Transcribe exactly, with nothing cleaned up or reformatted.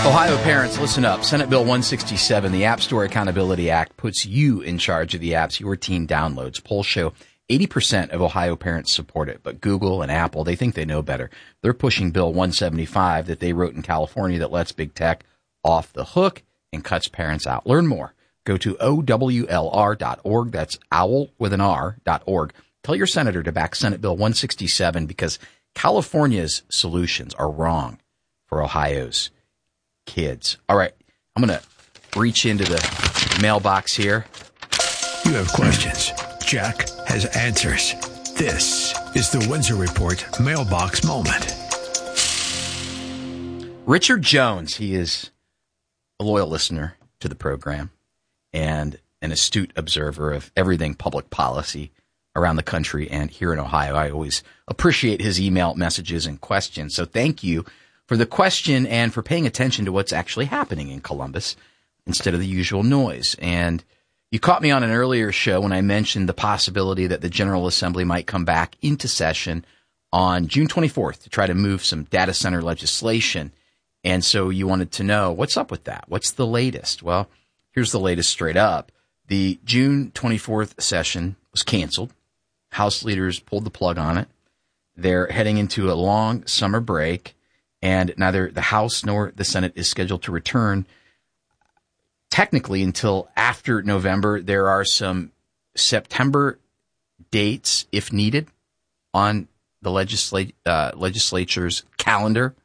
Ohio parents, listen up. Senate Bill one sixty-seven, the App Store Accountability Act, puts you in charge of the apps your teen downloads. Polls show eighty percent of Ohio parents support it, but Google and Apple, they think they know better. They're pushing Bill one seventy-five that they wrote in California that lets big tech off the hook and cuts parents out. Learn more. Go to O W L R dot org. That's owl with an R dot org. Tell your senator to back Senate Bill one sixty-seven because California's solutions are wrong for Ohio's kids. All right, I'm going to reach into the mailbox here. You have questions. Jack has answers. This is the Windsor Report Mailbox Moment. Richard Jones, he is a loyal listener to the program and an astute observer of everything public policy around the country and here in Ohio. I always appreciate his email messages and questions. So thank you for the question and for paying attention to what's actually happening in Columbus instead of the usual noise. And you caught me on an earlier show when I mentioned the possibility that the General Assembly might come back into session on June twenty-fourth to try to move some data center legislation. And so you wanted to know, what's up with that? What's the latest? Well, here's the latest straight up. The June twenty-fourth session was canceled. House leaders pulled the plug on it. They're heading into a long summer break. And neither the House nor the Senate is scheduled to return technically until after November. There are some September dates, if needed, on the legislat- uh, legislature's calendar.